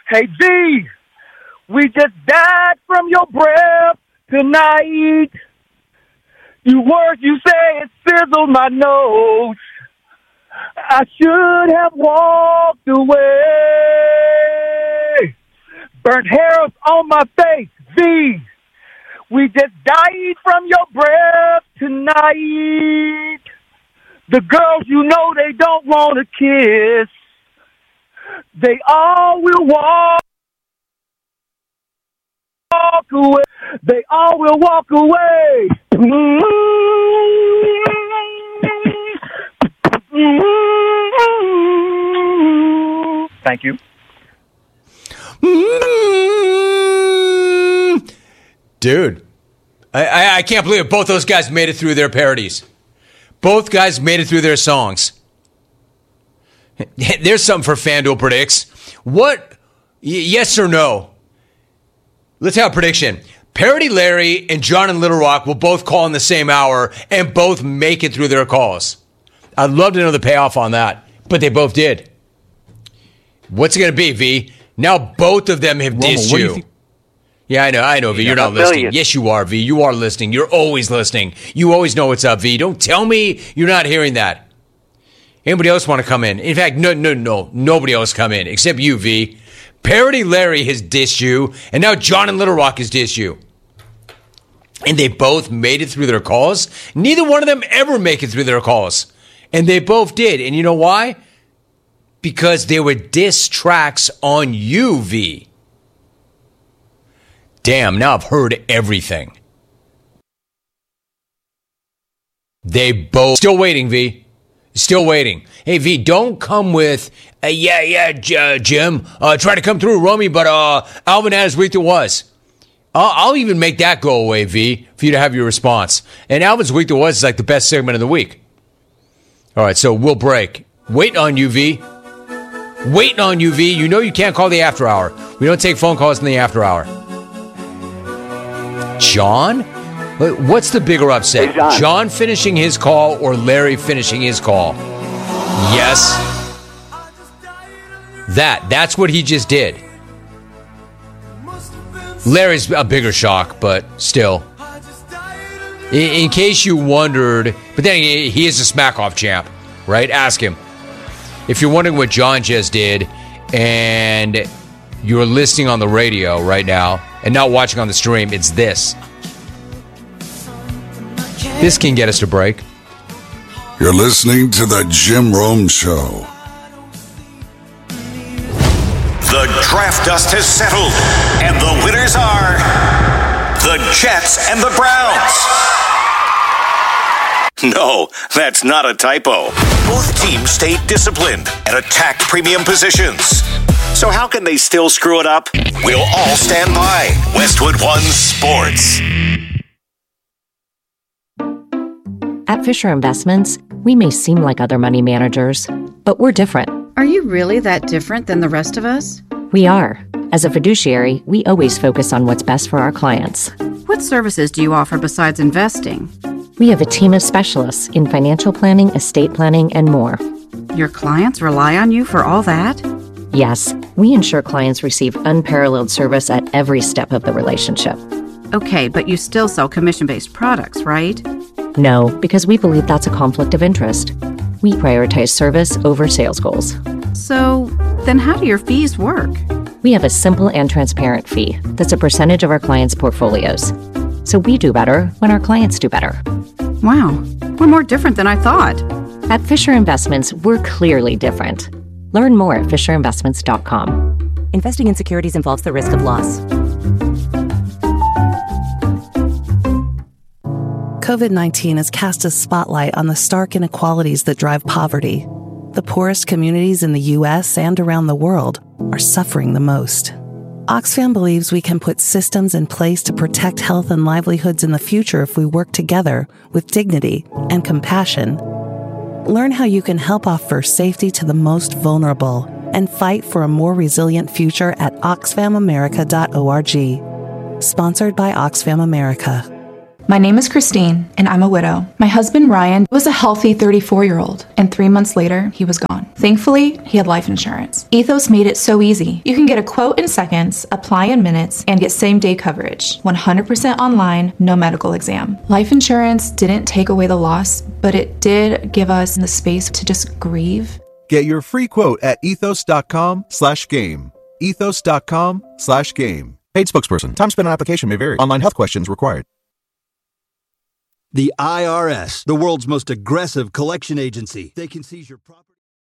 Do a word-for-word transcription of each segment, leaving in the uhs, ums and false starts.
Hey, V, we just died from your breath tonight. You words you say, it sizzled my nose. I should have walked away. Burnt hairs on my face, V. We just died from your breath tonight. The girls, you know, they don't want to kiss. They all will walk, walk away. They all will walk away. Thank you. Dude, I, I, I can't believe it. Both those guys made it through their parodies. Both guys made it through their songs. There's something for FanDuel Predicts. What? Y- yes or no? Let's have a prediction. Parody Larry and John and Little Rock will both call in the same hour and both make it through their calls. I'd love to know the payoff on that, but they both did. What's it going to be, V? Now both of them have Romo, dissed what do you. you think? Yeah, I know, I know, V. You're not listening. Yes, you are, V. You are listening. You're always listening. You always know what's up, V. Don't tell me you're not hearing that. Anybody else want to come in? In fact, no, no, no. Nobody else come in except you, V. Parody Larry has dissed you, and now John and Little Rock has dissed you. And they both made it through their calls. Neither one of them ever make it through their calls. And they both did. And you know why? Because they were diss tracks on you, V. Damn, now I've heard everything. They both... Still waiting, V. Still waiting. Hey, V, don't come with, uh, yeah, yeah, J- Jim. Uh, try to come through, Romy, but uh, Alvin had his week that was. I'll, I'll even make that go away, V, for you to have your response. And Alvin's week that was is like the best segment of the week. All right, so we'll break. Waiting on you, V. Waiting on you, V. You know you can't call the after hour. We don't take phone calls in the after hour. John? What's the bigger upset? Hey, John. John finishing his call or Larry finishing his call? Yes. That. That's what he just did. Larry's a bigger shock, but still. In, in case you wondered, but then he, he is a smack-off champ, right? Ask him. If you're wondering what John just did and you're listening on the radio right now and not watching on the stream, it's this. This can get us to break. You're listening to the Jim Rome Show. The draft dust has settled, and the winners are the Jets and the Browns. No, that's not a typo. Both teams stayed disciplined and attacked premium positions. So how can they still screw it up? We'll all stand by. Westwood One Sports. At Fisher Investments, we may seem like other money managers, but we're different. Are you really that different than the rest of us? We are. As a fiduciary, we always focus on what's best for our clients. What services do you offer besides investing? We have a team of specialists in financial planning, estate planning, and more. Your clients rely on you for all that? Yes, we ensure clients receive unparalleled service at every step of the relationship. Okay, but you still sell commission-based products, right? No, because we believe that's a conflict of interest. We prioritize service over sales goals. So, then how do your fees work? We have a simple and transparent fee that's a percentage of our clients' portfolios. So we do better when our clients do better. Wow, we're more different than I thought. At Fisher Investments, we're clearly different. Learn more at fisher investments dot com. Investing in securities involves the risk of loss. COVID nineteen has cast a spotlight on the stark inequalities that drive poverty. The poorest communities in the U S and around the world are suffering the most. Oxfam believes we can put systems in place to protect health and livelihoods in the future if we work together with dignity and compassion. Learn how you can help offer safety to the most vulnerable and fight for a more resilient future at oxfam america dot org. Sponsored by Oxfam America. My name is Christine, and I'm a widow. My husband, Ryan, was a healthy thirty-four-year-old, and three months later, he was gone. Thankfully, he had life insurance. Ethos made it so easy. You can get a quote in seconds, apply in minutes, and get same-day coverage. one hundred percent online, no medical exam. Life insurance didn't take away the loss, but it did give us the space to just grieve. Get your free quote at ethos.com slash game. Ethos.com slash game. Paid spokesperson. Time spent on application may vary. Online health questions required. The I R S, the world's most aggressive collection agency. They can seize your property.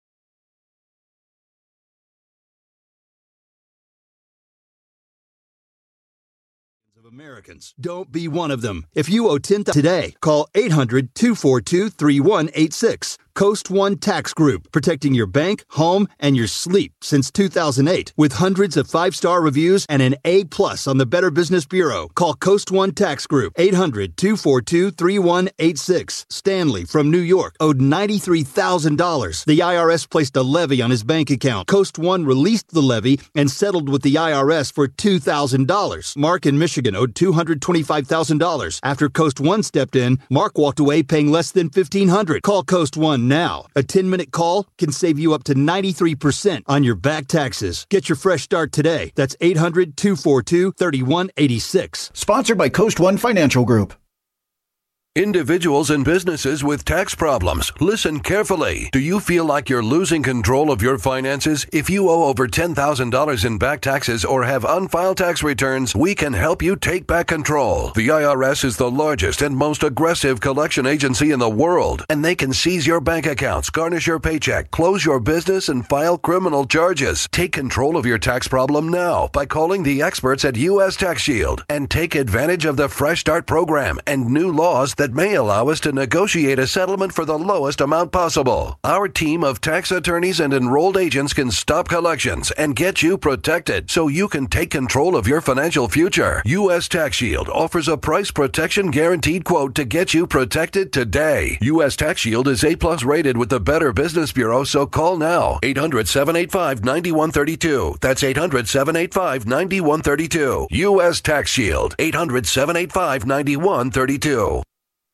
Of Americans. Don't be one of them. If you owe ten thousand dollars today, call eight hundred, two four two, three one eight six. Coast One Tax Group, protecting your bank, home, and your sleep since two thousand eight. With hundreds of five-star reviews and an A plus on the Better Business Bureau. Call Coast One Tax Group, eight hundred, two four two, three one eight six. Stanley from New York owed ninety-three thousand dollars. The I R S placed a levy on his bank account. Coast One released the levy and settled with the I R S for two thousand dollars. Mark in Michigan owed two hundred twenty-five thousand dollars. After Coast One stepped in, Mark walked away paying less than fifteen hundred dollars. Call Coast One now. A ten-minute call can save you up to ninety-three percent on your back taxes. Get your fresh start today. That's eight hundred, two four two, three one eight six. Sponsored by Coast One Financial Group. Individuals and businesses with tax problems, listen carefully. Do you feel like you're losing control of your finances? If you owe over ten thousand dollars in back taxes or have unfiled tax returns, we can help you take back control. The I R S is the largest and most aggressive collection agency in the world, and they can seize your bank accounts, garnish your paycheck, close your business, and file criminal charges. Take control of your tax problem now by calling the experts at U S Tax Shield and take advantage of the Fresh Start program and new laws that that may allow us to negotiate a settlement for the lowest amount possible. Our team of tax attorneys and enrolled agents can stop collections and get you protected so you can take control of your financial future. U S Tax Shield offers a price protection guaranteed quote to get you protected today. U S Tax Shield is A plus rated with the Better Business Bureau, so call now. eight hundred, seven eight five, nine one three two. That's eight hundred, seven eight five, nine one three two. U S Tax Shield. eight hundred, seven eight five, nine one three two.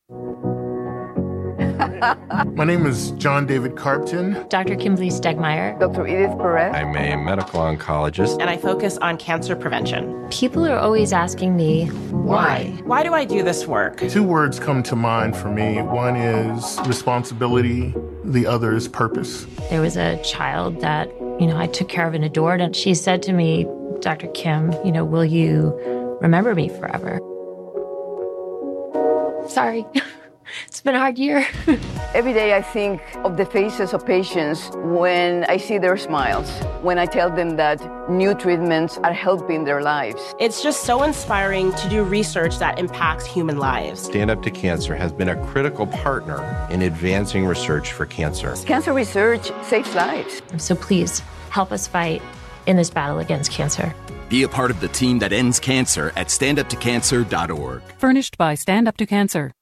My name is John David Carpton. Doctor Kimberly Stegmeyer. Doctor Edith Perez. I'm a medical oncologist. And I focus on cancer prevention. People are always asking me, why? Why do I do this work? Two words come to mind for me. One is responsibility. The other is purpose. There was a child that, you know, I took care of and adored, and she said to me, Doctor Kim, you know, will you remember me forever? Sorry. It's been a hard year. Every day I think of the faces of patients when I see their smiles, when I tell them that new treatments are helping their lives. It's just so inspiring to do research that impacts human lives. Stand Up to Cancer has been a critical partner in advancing research for cancer. Cancer research saves lives. So please help us fight in this battle against cancer. Be a part of the team that ends cancer at stand up to cancer dot org. Furnished by Stand Up to Cancer.